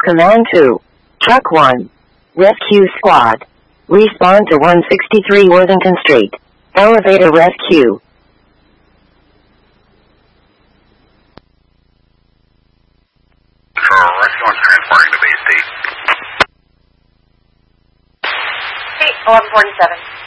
Command 2. Truck 1. Rescue Squad. Respond to 163 Worthington Street. Elevator rescue. Rescue is transporting to Bay State. Hey, 1147.